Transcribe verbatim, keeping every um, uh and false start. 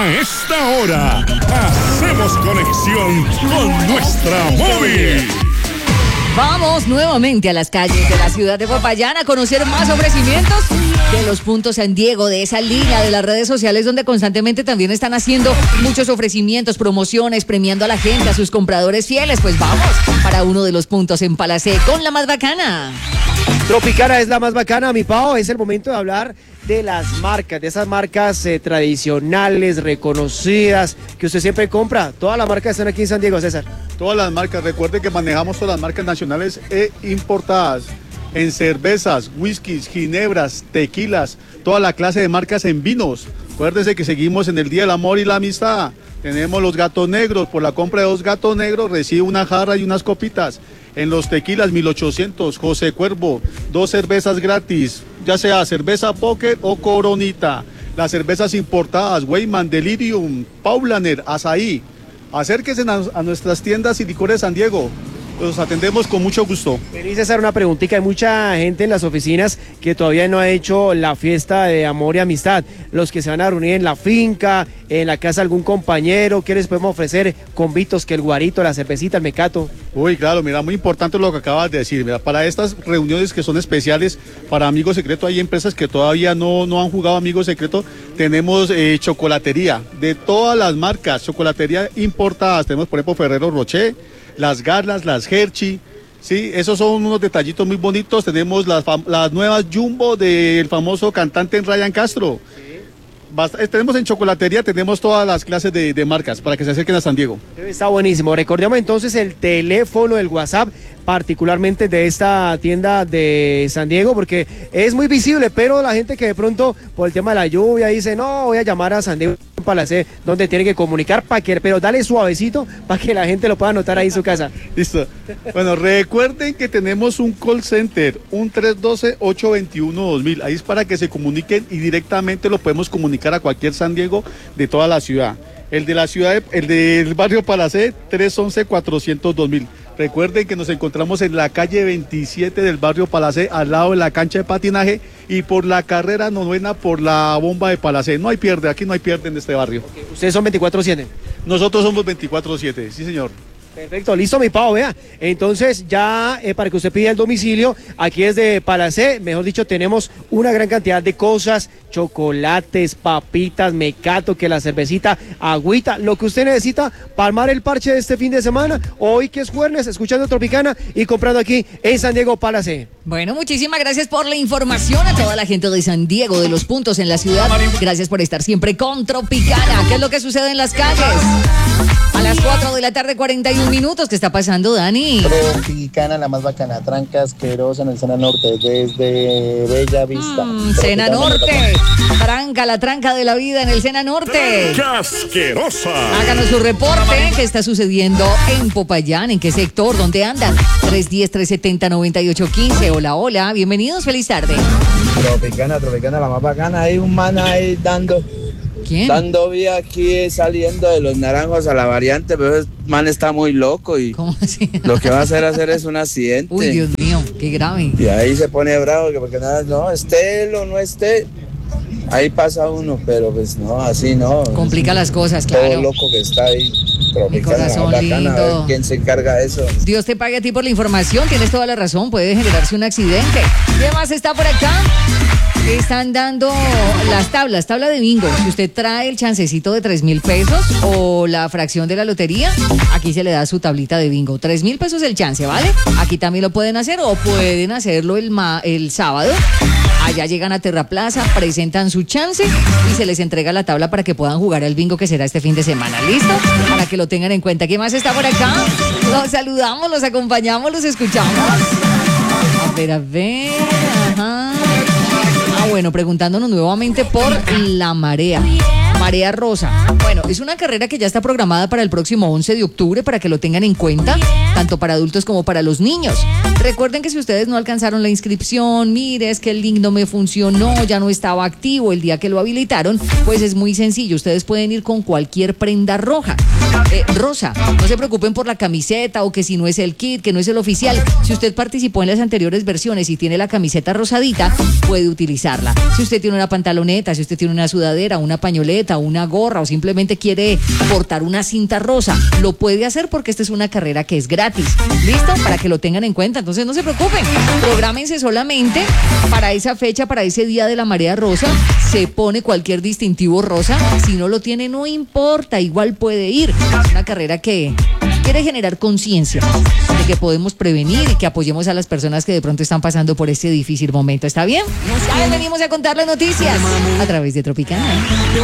A esta hora, hacemos conexión con nuestra móvil. Vamos nuevamente a las calles de la ciudad de Popayán a conocer más ofrecimientos de los puntos San Diego, de esa línea de las redes sociales donde constantemente también están haciendo muchos ofrecimientos, promociones, premiando a la gente, a sus compradores fieles. Pues vamos para uno de los puntos en Palacé con la más bacana. Tropicana es la más bacana, mi Pao. Es el momento de hablar de las marcas, de esas marcas eh, tradicionales, reconocidas, que usted siempre compra. Todas las marcas están aquí en San Diego, César. Todas las marcas, recuerde que manejamos todas las marcas nacionales e importadas en cervezas, whiskies, ginebras, tequilas, toda la clase de marcas en vinos. Acuérdese que seguimos en el Día del Amor y la Amistad. Tenemos los gatos negros, por la compra de dos gatos negros recibe una jarra y unas copitas. En los tequilas mil ochocientos, José Cuervo, dos cervezas gratis, ya sea cerveza Póker o Coronita. Las cervezas importadas, Weyman, Delirium, Paulaner, Azaí. Acérquense a, a nuestras tiendas y licores San Diego. Los atendemos con mucho gusto. Feliz César, una preguntita. Hay mucha gente en las oficinas que todavía no ha hecho la fiesta de amor y amistad. Los que se van a reunir en la finca, en la casa de algún compañero, ¿qué les podemos ofrecer? Convitos, que el guarito, la cervecita, el mecato. Uy, claro, mira, muy importante lo que acabas de decir. Mira, para estas reuniones que son especiales para Amigo Secreto, hay empresas que todavía no, no han jugado Amigo Secreto. Tenemos eh, chocolatería de todas las marcas, chocolatería importadas. Tenemos, por ejemplo, Ferrero Rocher, las Garlas, las Hershey, sí, esos son unos detallitos muy bonitos. Tenemos las, las nuevas Jumbo del famoso cantante Ryan Castro. Bast- tenemos en chocolatería, tenemos todas las clases de, de marcas para que se acerquen a San Diego. Está buenísimo. Recordemos entonces el teléfono, el WhatsApp, particularmente de esta tienda de San Diego, porque es muy visible, pero la gente que de pronto por el tema de la lluvia dice, no, voy a llamar a San Diego Palacé, donde tiene que comunicar, para que, pero dale suavecito para que la gente lo pueda anotar ahí en su casa. Listo. Bueno, recuerden que tenemos un call center, un tres uno dos, ocho dos uno, dos mil. Ahí es para que se comuniquen y directamente lo podemos comunicar a cualquier San Diego de toda la ciudad. El de la ciudad, de, el del barrio Palacé, tres uno uno, cuatro cero dos mil. Recuerden que nos encontramos en la calle veintisiete del barrio Palacé, al lado de la cancha de patinaje y por la carrera novena por la bomba de Palacé. No hay pierde, aquí no hay pierde en este barrio. Ustedes son veinticuatro siete. Nosotros somos veinticuatro siete, sí señor. Perfecto, listo mi Pau, vea. Entonces ya eh, para que usted pida el domicilio, aquí desde Palacé, mejor dicho, tenemos una gran cantidad de cosas, chocolates, papitas, mecato, que la cervecita, agüita, lo que usted necesita para armar el parche de este fin de semana, hoy que es jueves, escuchando Tropicana y comprando aquí en San Diego Palacé. Bueno, muchísimas gracias por la información a toda la gente de San Diego, de los puntos en la ciudad. Gracias por estar siempre con Tropicana. ¿Qué es lo que sucede en las calles? A las cuatro de la tarde, cuarenta y un minutos. ¿Qué está pasando, Dani? Tropicana, la más bacana, tranca asquerosa en el Sena Norte, desde Bella Vista. Mm, Sena Norte, tranca, la tranca de la vida en el Sena Norte. ¡Casquerosa! Háganos su reporte. ¿Qué está sucediendo en Popayán? ¿En qué sector? ¿Dónde andan? tres uno cero, tres siete cero, nueve ocho uno cinco. Hola, hola, bienvenidos, feliz tarde. Tropicana, Tropicana, la más bacana. Hay un man ahí dando, ¿Quién? dando vía aquí saliendo de los naranjos a la variante, pero ese man está muy loco y ¿Cómo así? lo que va a hacer hacer es un accidente. Uy, Dios mío, qué grave. Y ahí se pone bravo, que porque nada, no, esté o no esté, ahí pasa uno, pero pues no, así no. Complica las cosas, Todo claro. loco que está ahí. Tropicana, corazón la más bacana, a ver lindo. quién se encarga de eso. Dios te pague a ti por la información, tienes toda la razón, puede generarse un accidente. ¿Qué más está por acá? Están dando las tablas, tabla de bingo. Si usted trae el chancecito de tres mil pesos o la fracción de la lotería, aquí se le da su tablita de bingo. Tres mil pesos el chance, ¿vale? Aquí también lo pueden hacer o pueden hacerlo el, ma- el sábado. Allá llegan a Terraplaza, presentan su chance y se les entrega la tabla para que puedan jugar al bingo que será este fin de semana. ¿Listo? Para que lo tengan en cuenta. ¿Qué más está por acá? Los saludamos, los acompañamos, los escuchamos. A ver, a ver. Ajá. Ah, bueno, preguntándonos nuevamente por la marea. Marea Rosa. Bueno, es una carrera que ya está programada para el próximo once de octubre para que lo tengan en cuenta, tanto para adultos como para los niños. Recuerden que si ustedes no alcanzaron la inscripción, mire, es que el link no me funcionó, ya no estaba activo el día que lo habilitaron, pues es muy sencillo. Ustedes pueden ir con cualquier prenda roja. eh, rosa. No se preocupen por la camiseta o que si no es el kit, que no es el oficial. Si usted participó en las anteriores versiones y tiene la camiseta rosadita, puede utilizarla. Si usted tiene una pantaloneta, si usted tiene una sudadera, una pañoleta, una gorra o simplemente quiere portar una cinta rosa, lo puede hacer porque esta es una carrera que es gratis. ¿Listo? Para que lo tengan en cuenta. Entonces no se preocupen. Prográmense solamente para esa fecha, para ese día de la marea rosa. Se pone cualquier distintivo rosa. Si no lo tiene, no importa. Igual puede ir. Es una carrera que quiere generar conciencia de que podemos prevenir y que apoyemos a las personas que de pronto están pasando por este difícil momento. ¿Está bien? Ya venimos a contar las noticias a través de Tropicana.